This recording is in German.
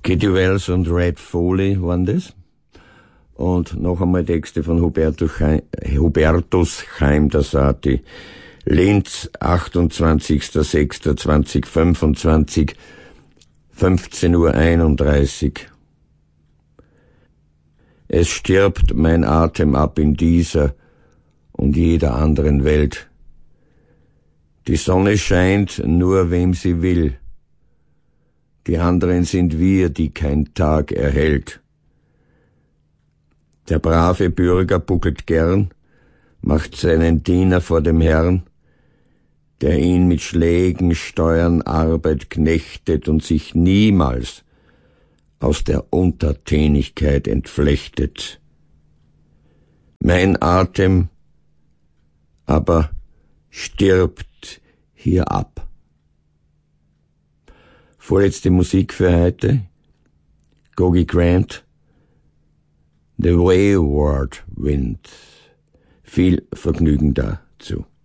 Kitty Wells und Red Foley waren das. Und noch einmal Texte von Hubertus Chaim Dassati. Linz, 28.06.2025, 15:31 Uhr. Es stirbt mein Atem ab in dieser und jeder anderen Welt. Die Sonne scheint nur wem sie will. Die anderen sind wir, die kein Tag erhält. Der brave Bürger buckelt gern, macht seinen Diener vor dem Herrn, der ihn mit Schlägen, Steuern, Arbeit knechtet und sich niemals aus der Untertänigkeit entflechtet. Mein Atem aber stirbt hier ab. Vorletzte Musik für heute, Gogi Grant, The Wayward Wind. Viel Vergnügen dazu.